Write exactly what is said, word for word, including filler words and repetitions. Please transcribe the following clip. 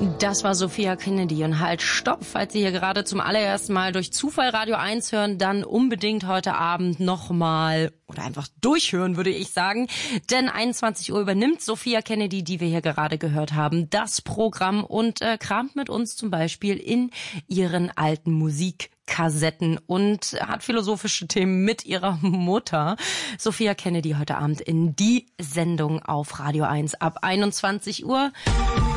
Das war Sophia Kennedy und halt stopp, falls Sie hier gerade zum allerersten Mal durch Zufall Radio eins hören, dann unbedingt heute Abend nochmal oder einfach durchhören, würde ich sagen. Denn einundzwanzig Uhr übernimmt Sophia Kennedy, die wir hier gerade gehört haben, das Programm und äh, kramt mit uns zum Beispiel in ihren alten Musikkassetten und hat philosophische Themen mit ihrer Mutter. Sophia Kennedy heute Abend in die Sendung auf Radio eins ab einundzwanzig Uhr.